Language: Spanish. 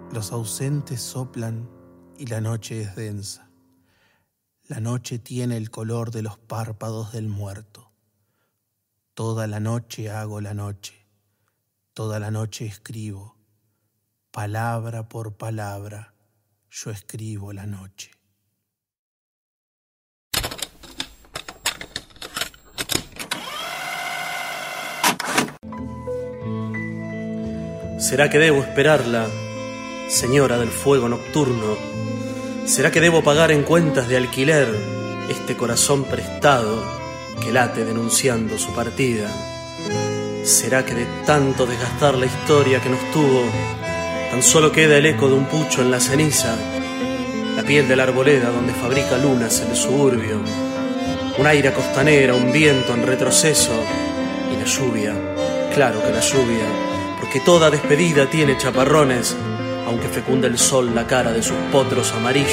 Los ausentes soplan y la noche es densa. La noche tiene el color de los párpados del muerto. Toda la noche hago la noche, toda la noche escribo. Palabra por palabra, yo escribo la noche. ¿Será que debo esperarla, señora del fuego nocturno? ¿Será que debo pagar en cuentas de alquiler este corazón prestado que late denunciando su partida? ¿Será que de tanto desgastar la historia que nos tuvo, tan solo queda el eco de un pucho en la ceniza, la piel de la arboleda donde fabrica lunas en el suburbio, un aire costanera, un viento en retroceso y la lluvia? Claro que la lluvia, porque toda despedida tiene chaparrones, aunque fecunda el sol la cara de sus potros amarillos.